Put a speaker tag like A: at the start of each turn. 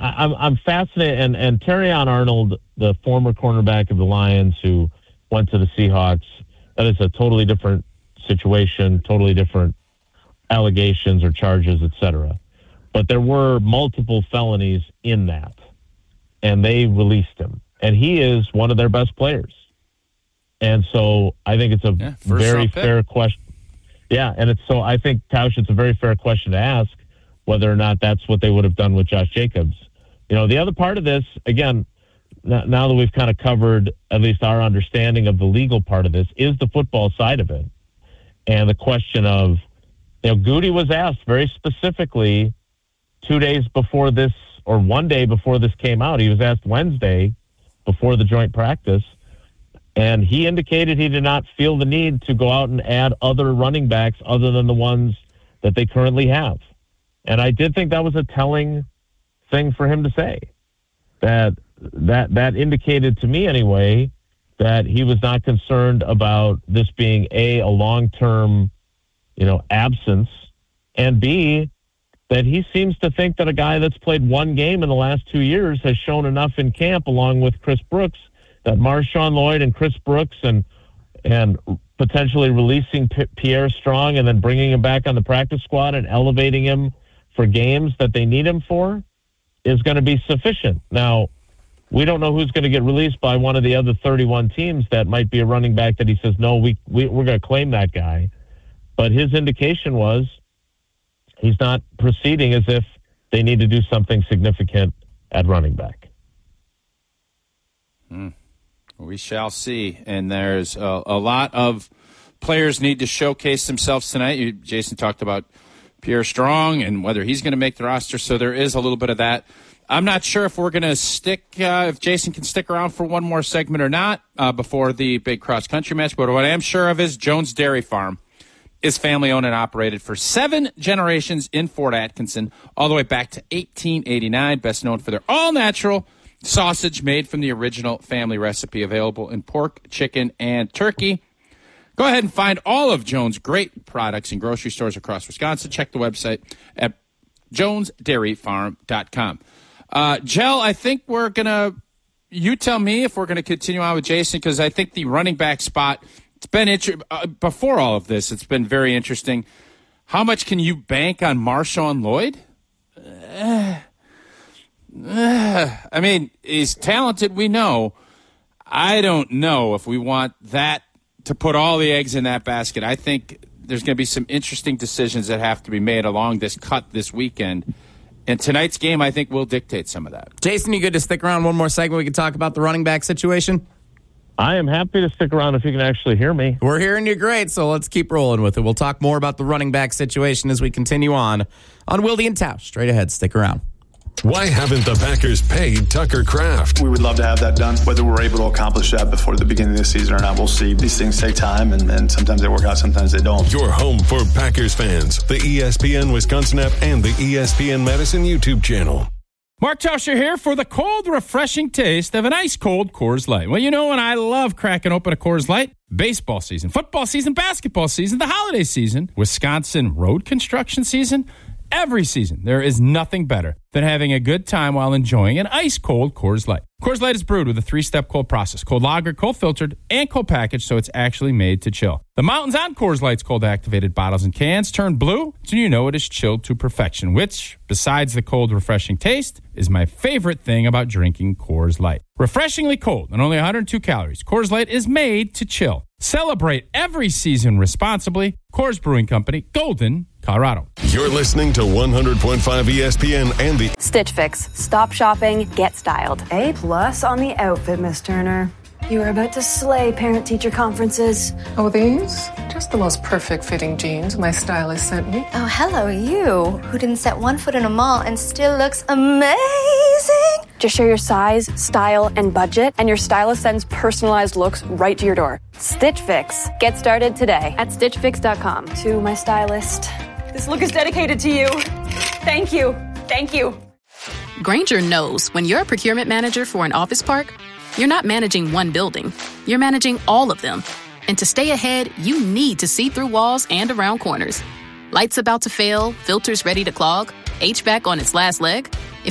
A: I'm fascinated. And Terrion Arnold, the former cornerback of the Lions who went to the Seahawks, that is a totally different situation, totally different allegations or charges, etc. But there were multiple felonies in that, and they released him. And he is one of their best players. And so I think it's a very fair question. Yeah, and I think, Tausch, it's a very fair question to ask whether or not that's what they would have done with Josh Jacobs. The other part of this, again, now that we've kind of covered at least our understanding of the legal part of this, is the football side of it. And the question of, Goody was asked very specifically 2 days before this, or 1 day before this came out. He was asked Wednesday before the joint practice, and he indicated he did not feel the need to go out and add other running backs other than the ones that they currently have. And I did think that was a telling thing for him to say. That indicated to me anyway that he was not concerned about this being a long-term, absence, and B, that he seems to think that a guy that's played one game in the last 2 years has shown enough in camp along with Chris Brooks that Marshawn Lloyd and Chris Brooks and potentially releasing Pierre Strong and then bringing him back on the practice squad and elevating him for games that they need him for is going to be sufficient. Now, we don't know who's going to get released by one of the other 31 teams that might be a running back that he says, no, we're going to claim that guy. But his indication was he's not proceeding as if they need to do something significant at running back.
B: We shall see. And there's a lot of players need to showcase themselves tonight. Jason talked about Pierre Strong and whether he's going to make the roster. So there is a little bit of that. I'm not sure if we're going to if Jason can stick around for one more segment or not before the big cross-country match. But what I am sure of is Jones Dairy Farm is family-owned and operated for 7 generations in Fort Atkinson, all the way back to 1889. Best known for their all-natural sausage made from the original family recipe, available in pork, chicken, and turkey. Go ahead and find all of Jones' great products in grocery stores across Wisconsin. Check the website at jonesdairyfarm.com. Jell, I think we're going to – you tell me if we're going to continue on with Jason, because I think the running back spot – it's been before all of this, it's been very interesting. How much can you bank on Marshawn Lloyd? I mean, he's talented, we know. I don't know if we want that to put all the eggs in that basket. I think there's going to be some interesting decisions that have to be made along this cut this weekend. And tonight's game, I think, will dictate some of that.
C: Jason, you good to stick around one more segment? We can talk about the running back situation.
A: I am happy to stick around if you can actually hear me.
C: We're hearing you great, so let's keep rolling with it. We'll talk more about the running back situation as we continue on Wilde and Tausch. Straight ahead, stick around.
D: Why haven't the Packers paid Tucker Kraft?
E: We would love to have that done. Whether we're able to accomplish that before the beginning of the season or not, we'll see. These things take time, and sometimes they work out, sometimes they don't.
D: Your home for Packers fans, the ESPN Wisconsin app and the ESPN Madison YouTube channel.
F: Mark Tauscher here for the cold, refreshing taste of an ice-cold Coors Light. Well, when I love cracking open a Coors Light? Baseball season, football season, basketball season, the holiday season, Wisconsin road construction season. Every season, there is nothing better than having a good time while enjoying an ice-cold Coors Light. Coors Light is brewed with a 3-step cold process. Cold lagered, cold filtered, and cold packaged, so it's actually made to chill. The mountains on Coors Light's cold-activated bottles and cans turn blue, so you know it is chilled to perfection, which, besides the cold, refreshing taste, is my favorite thing about drinking Coors Light. Refreshingly cold and only 102 calories, Coors Light is made to chill. Celebrate every season responsibly. Coors Brewing Company, Golden, Colorado.
D: You're listening to 100.5 ESPN and the
G: Stitch Fix. Stop shopping, get styled.
H: A+ on the outfit, Miss Turner. You are about to slay parent-teacher conferences.
I: Oh, these? Just the most perfect fitting jeans my stylist sent me.
J: Oh, hello, you, who didn't set one foot in a mall and still looks amazing.
G: Just share your size, style, and budget, and your stylist sends personalized looks right to your door. Stitch Fix. Get started today at StitchFix.com.
H: To my stylist, this look is dedicated to you. Thank you. Thank you.
K: Grainger knows when you're a procurement manager for an office park, you're not managing one building. You're managing all of them. And to stay ahead, you need to see through walls and around corners. Lights about to fail, filters ready to clog, HVAC on its last leg. If